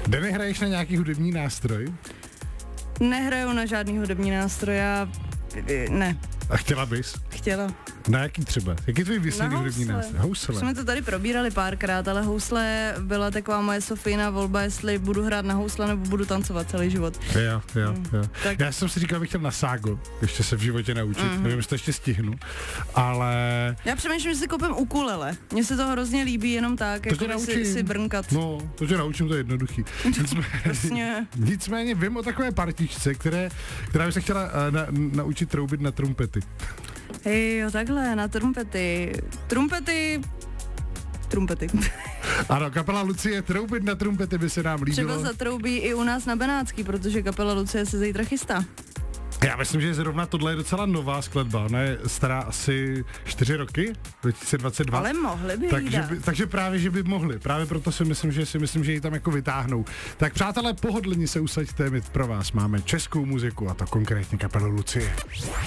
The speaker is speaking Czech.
Denny, hraješ na nějaký hudební nástroj? Nehraju na žádný hudební nástroj, ne. A chtěla bys? Chtěla. Na jaký třeba? Jaký tvůj vysněný hudební nástroj? Housle. Jsme to tady probírali párkrát, ale housle byla taková moje Sofína volba, jestli budu hrát na housle nebo budu tancovat celý život. Jo. Tak. Já jsem si říkal, bych chtěl na ságo, ještě se v životě naučit, nevím, jestli to ještě stihnu, ale... Já přemýšlím, že si koupím ukulele. Mně se to hrozně líbí jenom tak, to jako si brnkat. No, to tě naučím, to je jednoduchý. Nicméně vím o takové partičce, která by se chtěla naučit troubit na trumpety. Jo, takhle, na trumpety. Ano, kapela Lucie, troubit na trumpety by se nám líbilo. Třeba zatroubí i u nás na Benátský, protože kapela Lucie se zítra chystá. Já myslím, že zrovna tohle je docela nová skladba, ona je stará asi 4 roky, 2022. Ale mohli by takže právě, že by mohli, právě proto si myslím, že ji tam jako vytáhnou. Tak přátelé, pohodlně se usaďte, my pro vás máme českou muziku a to konkrétně kapelu Lucie.